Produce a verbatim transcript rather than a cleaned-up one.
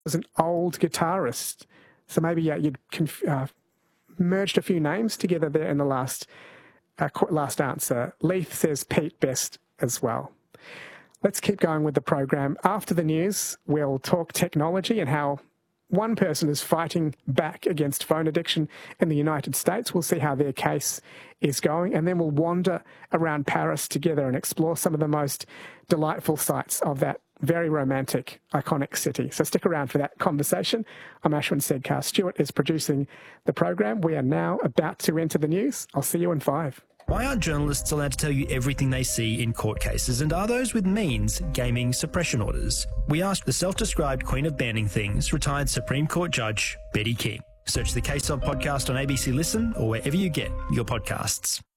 was an old guitarist. So maybe yeah, you'd conf- uh, merged a few names together there in the last uh, last answer. Leith says Pete Best as well. Let's keep going with the program. After the news, we'll talk technology and how one person is fighting back against phone addiction in the United States. We'll see how their case is going, and then we'll wander around Paris together and explore some of the most delightful sights of that very romantic, iconic city. So stick around for that conversation. I'm Ashwin Sedkar. Stuart is producing the program. We are now about to enter the news. I'll see you in five. Why aren't journalists allowed to tell you everything they see in court cases, and are those with means gaming suppression orders? We asked the self-described queen of banning things, retired Supreme Court Judge Betty King. Search the Case Of podcast on A B C Listen or wherever you get your podcasts.